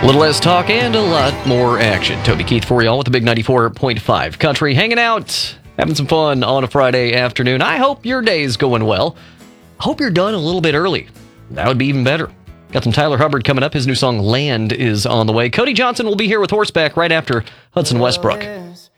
A little less talk and a lot more action. Toby Keith for y'all with the big 94.5 Country. Hanging out, having some fun on a Friday afternoon. I hope your day's going well. I hope you're done a little bit early. That would be even better. Got some Tyler Hubbard coming up. His new song, Land, is on the way. Cody Johnson will be here with Horseback right after Hudson Westbrook.